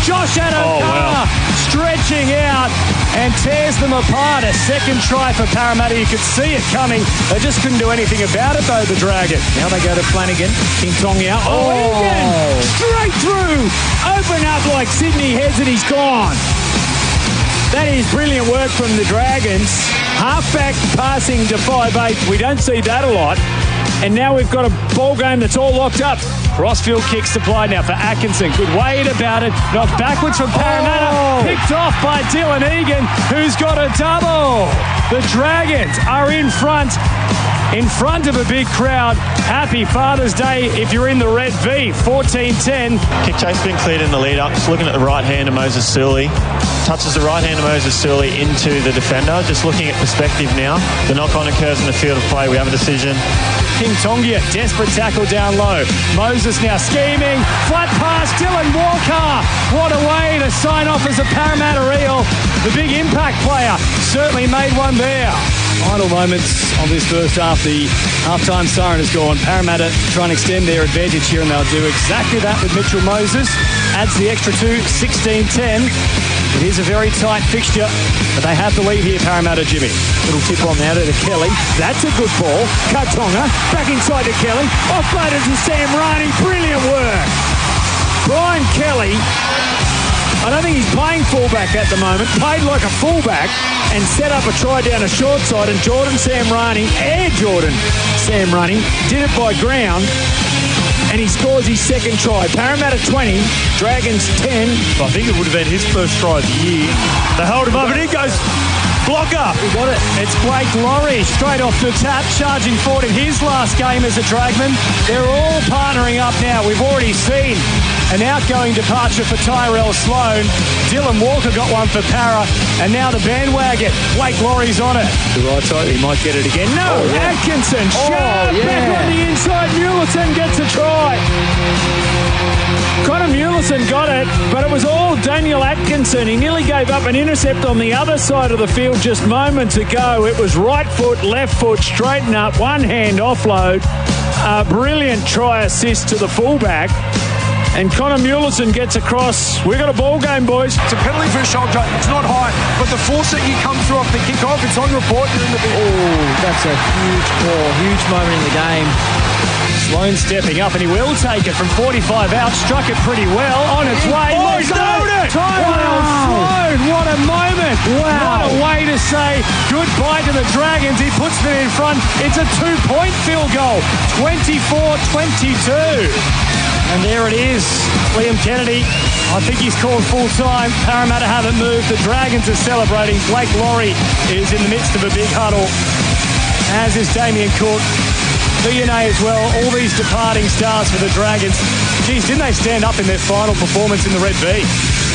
Josh Adokar stretching out and tears them apart. A second try for Parramatta. You could see it coming. They just couldn't do anything about it, though, the Dragons. Now they go to Flanagan. King Tonga. Egan! Straight through. Open up like Sydney heads and he's gone. That is brilliant work from the Dragons. Halfback passing to 5'8". We don't see that a lot. And now we've got a ball game that's all locked up. Crossfield kicks to play now for Atkinson. Good weight about it. Knocked backwards from Parramatta. Picked off by Dylan Egan, who's got a double. The Dragons are in front of a big crowd. Happy Father's Day if you're in the red V. 14-10. Kick chase been cleared in the lead up. Just looking at the right hand of Moses Suli. Touches the right hand of Moses Suli into the defender. Just looking at perspective now. The knock-on occurs in the field of play. We have a decision. King Tonga, desperate tackle down low. Moses now scheming. Flat pass, Dylan Walker. What a way to sign off as a Parramatta Eel. The big impact player certainly made one there. Final moments of this first half. The halftime siren has gone. Parramatta trying to extend their advantage here, and they'll do exactly that with Mitchell Moses. Adds the extra 2, 16-10. It is a very tight fixture, but they have the lead here, Parramatta, Jimmy. Little tip on now to Kelly. That's a good ball. Katonga back inside to Kelly. Offloaded to Sam Riney. Brilliant work. Brian Kelly, I don't think he's playing fullback at the moment. Played like a fullback and set up a try down a short side. And Jordan Sam Riney did it by ground. And he scores his second try. Parramatta 20, Dragons 10. I think it would have been his first try of the year. They hold him up and he goes, blocker. He got it. It's Blake Laurie straight off the tap, charging forward in his last game as a Dragman. They're all partnering up now. We've already seen an outgoing departure for Tyrell Sloan. Dylan Walker got one for Parra. And now the bandwagon. Blake Laurie's on it. The right side, he might get it again. No, Atkinson. Sharp back on the inside. Muleson gets a try. Connor Muleson got it, but it was all Daniel Atkinson. He nearly gave up an intercept on the other side of the field just moments ago. It was right foot, left foot, straighten up, one hand offload. A brilliant try assist to the fullback. And Connor Muleson gets across. We've got a ball game, boys. It's a penalty for a shoulder. It's not high, but the force that you come through off the kick-off, it's on report. You're in the big. Oh, that's a huge call, huge moment in the game. Sloan stepping up, and he will take it from 45 out. Struck it pretty well. On its way. Oh, he's nailed it! Tyrell Sloan. What a moment. Wow. What a way to say goodbye to the Dragons. He puts them in front. It's a 2-point field goal. 24-22. And there it is. Liam Kennedy, I think he's called full time. Parramatta haven't moved. The Dragons are celebrating. Blake Laurie is in the midst of a big huddle, as is Damien Cook. DNA as well. All these departing stars for the Dragons. Geez, didn't they stand up in their final performance in the Red V?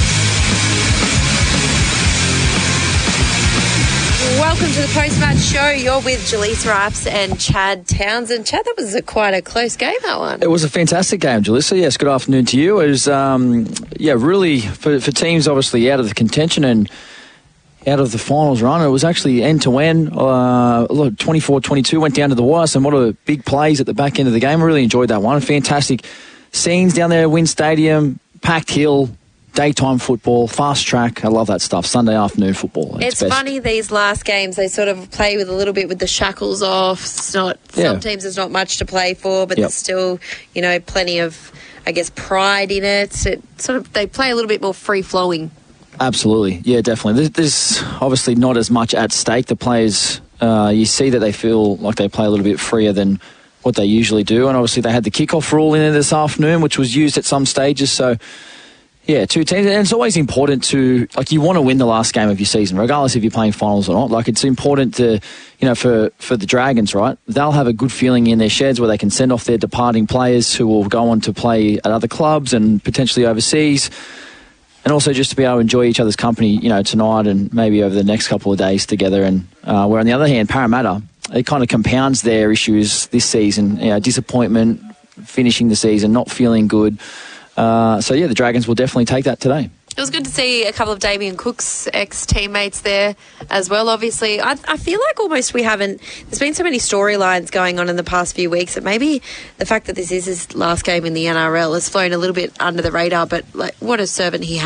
Welcome to the post-match show. You're with Jalisa Rapps and Chad Townsend. Chad, that was quite a close game, that one. It was a fantastic game, Jalisa. Yes, good afternoon to you. It was, really, for teams obviously out of the contention and out of the finals run, it was actually end-to-end. 24-22 went down to the wire. Some what a big plays at the back end of the game. I really enjoyed that one. Fantastic scenes down there at Wynn Stadium, packed hill. Daytime football, fast track. I love that stuff. Sunday afternoon football. It's funny, these last games, they sort of play with a little bit with the shackles off. It's not, some teams there's not much to play for, but there's still, plenty of, I guess, pride in it. It sort of, they play a little bit more free-flowing. Absolutely. Yeah, definitely. There's obviously not as much at stake. The players, you see that they feel like they play a little bit freer than what they usually do. And obviously they had the kickoff rule in there this afternoon, which was used at some stages. So, yeah, two teams. And it's always important to, you want to win the last game of your season, regardless if you're playing finals or not. It's important to, for the Dragons, right? They'll have a good feeling in their sheds where they can send off their departing players who will go on to play at other clubs and potentially overseas. And also just to be able to enjoy each other's company, tonight and maybe over the next couple of days together. And where on the other hand, Parramatta, it kind of compounds their issues this season. Disappointment, finishing the season, not feeling good. The Dragons will definitely take that today. It was good to see a couple of Damien Cook's ex-teammates there as well, obviously. I feel like almost there's been so many storylines going on in the past few weeks that maybe the fact that this is his last game in the NRL has flown a little bit under the radar, but what a servant he